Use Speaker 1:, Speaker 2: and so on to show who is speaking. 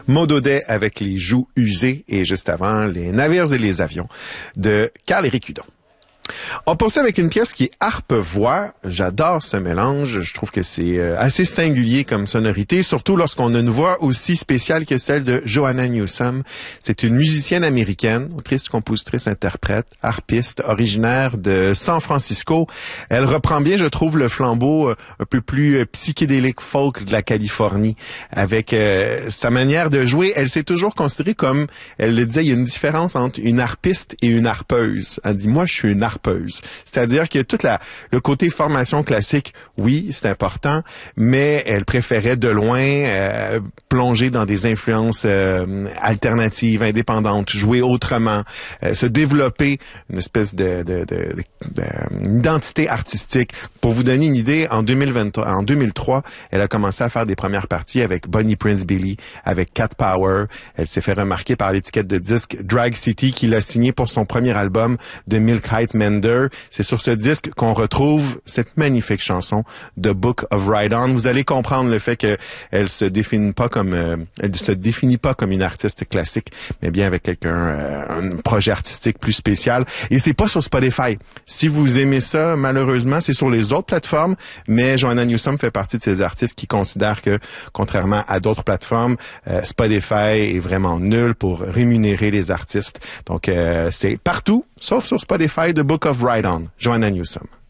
Speaker 1: Maudaudet avec les joues usées et juste avant, les navires et les avions de Carl-Éric Hudon. On poursuit avec une pièce qui est harpe-voix. J'adore ce mélange. Je trouve que c'est assez singulier comme sonorité, surtout lorsqu'on a une voix aussi spéciale que celle de Joanna Newsom. C'est une musicienne américaine, autrice, compositrice, interprète, harpiste, originaire de San Francisco. Elle reprend bien, je trouve, le flambeau un peu plus psychédélique folk de la Californie. Avec sa manière de jouer, elle s'est toujours considérée comme, elle le disait, il y a une différence entre une harpiste et une harpeuse. Elle dit, moi, je suis une harpeuse. C'est-à-dire que le côté formation classique, oui, c'est important, mais elle préférait de loin plonger dans des influences alternatives, indépendantes, jouer autrement, se développer une espèce une identité artistique. Pour vous donner une idée, en 2003, elle a commencé à faire des premières parties avec Bonnie Prince Billy, avec Cat Power. Elle s'est fait remarquer par l'étiquette de disque Drag City qui l'a signé pour son premier album de Milk Height Mender. C'est sur ce disque qu'on retrouve cette magnifique chanson The Book of Ride On. Vous allez comprendre le fait qu'elle se définit pas comme une artiste classique, mais bien avec un projet artistique plus spécial. Et c'est pas sur Spotify. Si vous aimez ça, malheureusement, c'est sur les autres plateformes, mais Joanna Newsom fait partie de ces artistes qui considèrent que, contrairement à d'autres plateformes, Spotify est vraiment nul pour rémunérer les artistes. Donc, c'est partout, sauf sur Spotify, The Book of Ride On, Joanna Newsom.